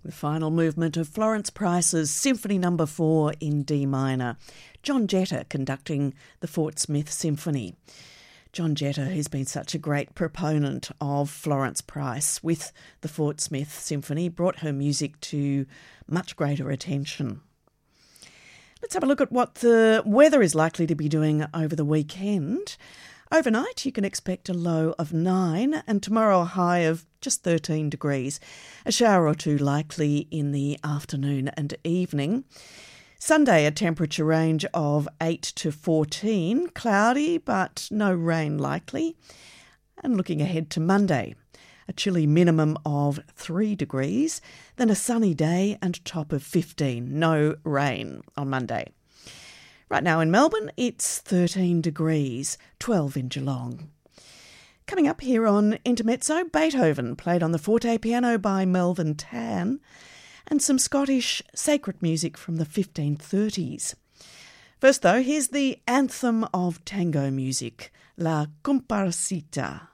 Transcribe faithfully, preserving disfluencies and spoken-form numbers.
The final movement of Florence Price's Symphony Number four in D minor. John Jetta conducting the Fort Smith Symphony. John Jetta, who's been such a great proponent of Florence Price with the Fort Smith Symphony, brought her music to much greater attention. Let's have a look at what the weather is likely to be doing over the weekend. Overnight, you can expect a low of nine and tomorrow a high of just thirteen degrees. A shower or two likely in the afternoon and evening. Sunday, a temperature range of eight to fourteen, cloudy but no rain likely. And looking ahead to Monday, a chilly minimum of three degrees, then a sunny day and top of fifteen, no rain on Monday. Right now in Melbourne, it's thirteen degrees, twelve in Geelong. Coming up here on Intermezzo, Beethoven, played on the forte piano by Melvin Tan, and some Scottish sacred music from the fifteen thirties. First though, here's the anthem of tango music, La Comparsita.